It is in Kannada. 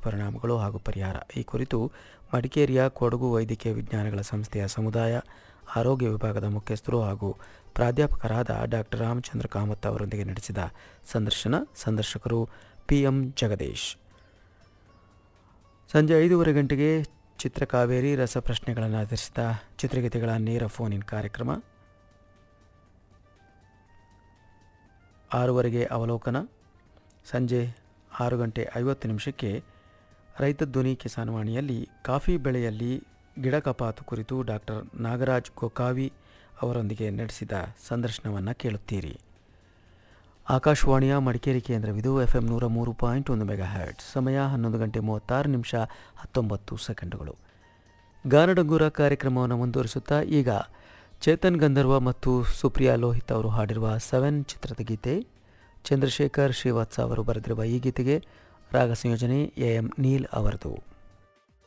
ದುಷ್ಪರಿಣಾಮಗಳು ಹಾಗೂ ಪರಿಹಾರ ಈ ಕುರಿತು ಮಡಿಕೇರಿಯ ಕೊಡಗು ವೈದ್ಯಕೀಯ ವಿಜ್ಞಾನಗಳ ಸಂಸ್ಥೆಯ ಸಮುದಾಯ ಆರೋಗ್ಯ ವಿಭಾಗದ ಮುಖ್ಯಸ್ಥರು ಹಾಗೂ ಪ್ರಾಧ್ಯಾಪಕರಾದ ಡಾಕ್ಟರ್ ರಾಮಚಂದ್ರ ಕಾಮತ್ ಅವರೊಂದಿಗೆ ನಡೆಸಿದ ಸಂದರ್ಶಕರು PM ಜಗದೀಶ್. ಸಂಜೆ 5:15 ಗಂಟೆಗೆ ಚಿತ್ರಕಾವೇರಿ ರಸಪ್ರಶ್ನೆಗಳನ್ನು ಆಧರಿಸಿದ ಚಿತ್ರಗೀತೆಗಳ ನೇರ ಫೋನ್ ಇನ್ ಕಾರ್ಯಕ್ರಮ. 6:00 ಅವಲೋಕನ. ಸಂಜೆ 6:50 ರೈತ ಧ್ವನಿ ಕಿಸಾನ್ವಾಣಿಯಲ್ಲಿ ಕಾಫಿ ಬೆಳೆಯಲ್ಲಿ ಗಿಡ ಕಪಾತು ಕುರಿತು ಡಾಕ್ಟರ್ ನಾಗರಾಜ್ ಗೋಕಾವಿ ಅವರೊಂದಿಗೆ ನಡೆಸಿದ ಸಂದರ್ಶನವನ್ನು ಕೇಳುತ್ತೀರಿ. ಆಕಾಶವಾಣಿಯ ಮಡಿಕೇರಿ ಕೇಂದ್ರವಿದು. FM 103.1 megahertz. ಸಮಯ 11:36:19. ಗಾನಡಂಗೂರ ಕಾರ್ಯಕ್ರಮವನ್ನು ಮುಂದುವರಿಸುತ್ತಾ ಈಗ ಚೇತನ್ ಗಂಧರ್ವ ಮತ್ತು ಸುಪ್ರಿಯಾ ಲೋಹಿತ್ ಅವರು ಹಾಡಿರುವ 7 ಚಿತ್ರದ ಗೀತೆ. ಚಂದ್ರಶೇಖರ್ ಶ್ರೀವಾತ್ಸ ಅವರು ಬರೆದಿರುವ ಈ ಗೀತೆಗೆ ರಾಗ ಸಂಯೋಜನೆ AM ನೀಲ್ ಅವರದು.